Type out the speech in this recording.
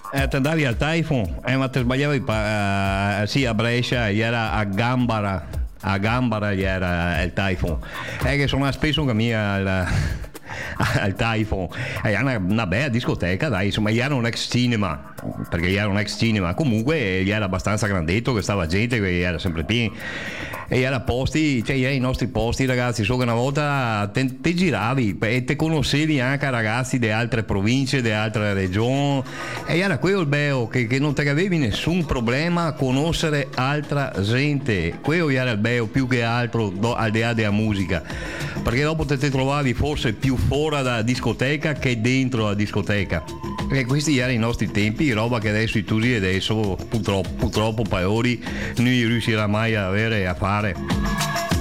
Te andavi al Typhoon, ma te sbagliavi, sì, a Brescia, era a Gambara. A Gambara era il Typhoon. È che sono spesso che mia al Typhoon. Era una bella discoteca, dai, insomma, era un ex cinema, perché era un ex cinema. Comunque era abbastanza grandetto, che stava gente, che era sempre pieno. E era posti, cioè era i nostri posti, ragazzi. So che una volta te giravi e te conoscevi anche ragazzi di altre province, di altre regioni, e era quello il bello, che non te avevi nessun problema a conoscere altra gente. Quello era il bello più che altro, al di là della musica, perché dopo te trovavi forse più fuori dalla discoteca che dentro la discoteca. E questi erano i nostri tempi, roba che adesso i tusi adesso purtroppo paori non riuscirà mai a avere a fare.